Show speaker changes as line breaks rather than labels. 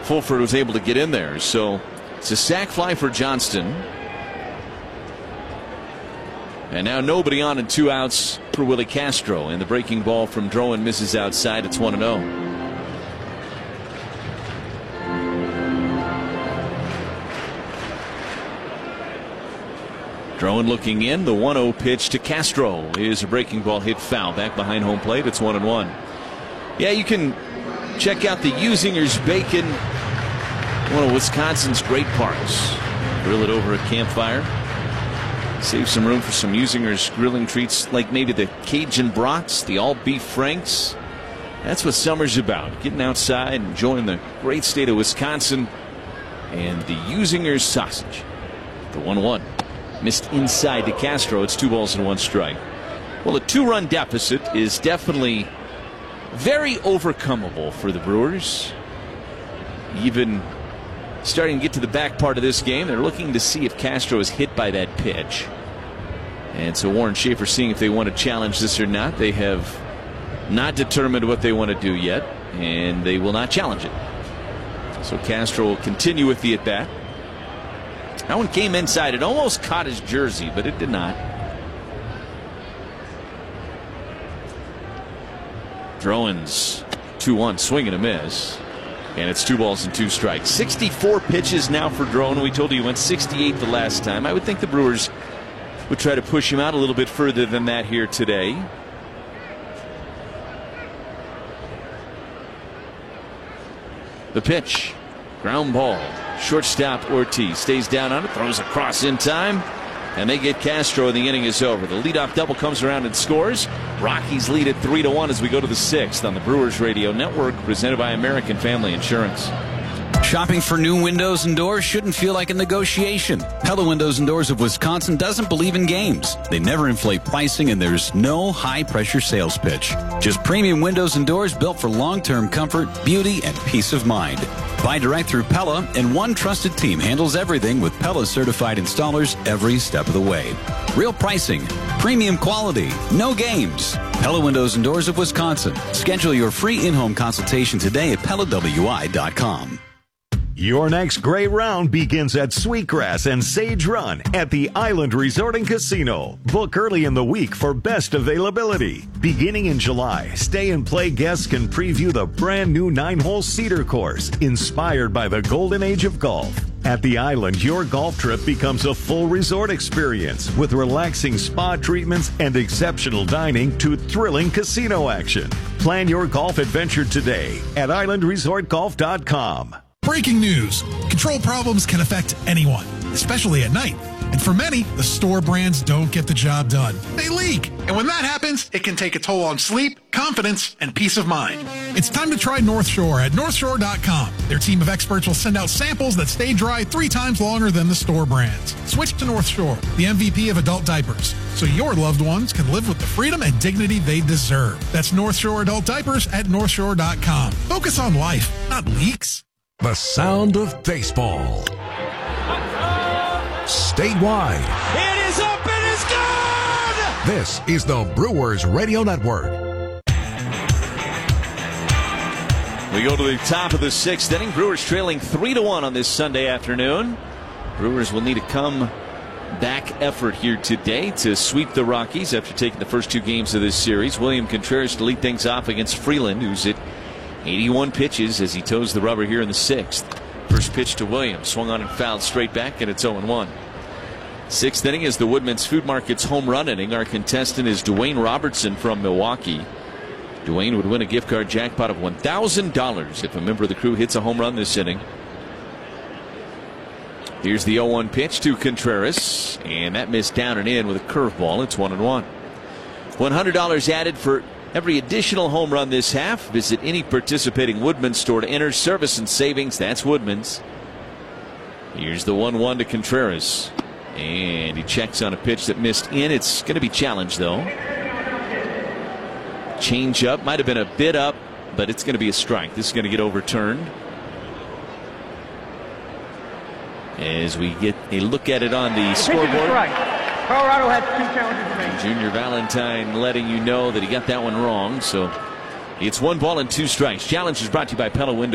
Fulford was able to get in there. So it's a sac fly for Johnston. And now nobody on and 2 outs for Willie Castro. And the breaking ball from Drowan misses outside. It's 1-0. Drowan looking in. The 1-0 pitch to Castro is a breaking ball hit foul back behind home plate. It's 1-1. Yeah, you can check out the Usinger's Bacon, one of Wisconsin's great parks. Grill it over a campfire. Save some room for some Usinger's grilling treats like maybe the Cajun brats, the all beef franks. That's what summer's about. Getting outside, enjoying the great state of Wisconsin, and the Usinger's sausage. The 1-1. Missed inside to Castro. It's 2 balls and 1 strike. Well, a 2-run deficit is definitely very overcomable for the Brewers. Even starting to get to the back part of this game, they're looking to see if Castro is hit by that pitch. And so Warren Schaefer seeing if they want to challenge this or not. They have not determined what they want to do yet, and they will not challenge it. So Castro will continue with the at-bat. That one came inside. It almost caught his jersey, but it did not. Drowan's 2-1 swing and a miss. And it's 2 balls and 2 strikes. 64 pitches now for Drowan. We told you he went 68 the last time. I would think the Brewers would try to push him out a little bit further than that here today. The pitch. Ground ball. Shortstop Ortiz stays down on it, throws across in time, and they get Castro, and the inning is over. The leadoff double comes around and scores. Rockies lead at 3-1 as we go to the 6th on the Brewers Radio Network, presented by American Family Insurance.
Shopping for new windows and doors shouldn't feel like a negotiation. Pella Windows and Doors of Wisconsin doesn't believe in games. They never inflate pricing, and there's no high-pressure sales pitch. Just premium windows and doors built for long-term comfort, beauty, and peace of mind. Buy direct through Pella, and one trusted team handles everything with Pella certified installers every step of the way. Real pricing, premium quality, no games. Pella Windows and Doors of Wisconsin. Schedule your free in-home consultation today at PellaWI.com.
Your next great round begins at Sweetgrass and Sage Run at the Island Resort and Casino. Book early in the week for best availability. Beginning in July, Stay and Play guests can preview the brand new 9-hole Cedar course, inspired by the golden age of golf. At the Island, your golf trip becomes a full resort experience with relaxing spa treatments and exceptional dining to thrilling casino action. Plan your golf adventure today at islandresortgolf.com.
Breaking news. Control problems can affect anyone, especially at night. And for many, the store brands don't get the job done. They leak. And when that happens, it can take a toll on sleep, confidence, and peace of mind. It's time to try North Shore at NorthShore.com. Their team of experts will send out samples that stay dry 3 times longer than the store brands. Switch to North Shore, the MVP of adult diapers, so your loved ones can live with the freedom and dignity they deserve. That's North Shore adult diapers at NorthShore.com. Focus on life, not leaks.
The sound of baseball. Statewide.
It is up and it's gone!
This is the Brewers Radio Network.
We go to the top of the 6th inning. Brewers trailing 3-1 on this Sunday afternoon. Brewers will need a comeback effort here today to sweep the Rockies after taking the first 2 games of this series. William Contreras to lead things off against Freeland, who's at 81 pitches as he toes the rubber here in the 6th. First pitch to Williams, swung on and fouled straight back, and it's 0-1. 6th inning is the Woodman's Food Market's home run inning. Our contestant is Dwayne Robertson from Milwaukee. Dwayne would win a gift card jackpot of $1,000 if a member of the crew hits a home run this inning. Here's the 0-1 pitch to Contreras, and that missed down and in with a curveball. It's 1-1. $100 added for every additional home run this half. Visit any participating Woodman's store to enter. Service and savings, that's Woodman's. Here's the 1-1 to Contreras. And he checks on a pitch that missed in. It's going to be challenged, though. Change up. Might have been a bit up, but it's going to be a strike. This is going to get overturned. As we get a look at it on the scoreboard.
Colorado has 2 challenges remaining.
Junior Valentine letting you know that he got that one wrong. So it's 1 ball and 2 strikes. Challenge is brought to you by Pella Windows.